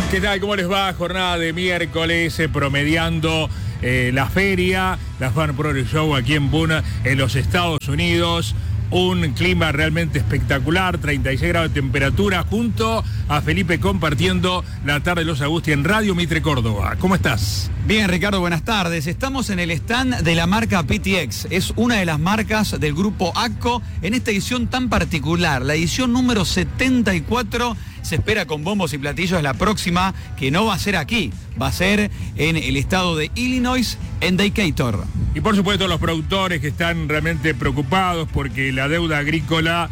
¿Qué tal? ¿Cómo les va? Jornada de miércoles, promediando la feria, la Fan Pro Show aquí en Boone, en los Estados Unidos. Un clima realmente espectacular, 36 grados de temperatura, junto a Felipe compartiendo la tarde de los Agusti en Radio Mitre Córdoba. ¿Cómo estás? Bien, Ricardo, buenas tardes. Estamos en el stand de la marca PTX. Es una de las marcas del grupo AGCO en esta edición tan particular, la edición número 74. Se espera con bombos y platillos la próxima, que no va a ser aquí, va a ser en el estado de Illinois, en Decatur. Y por supuesto los productores que están realmente preocupados porque la deuda agrícola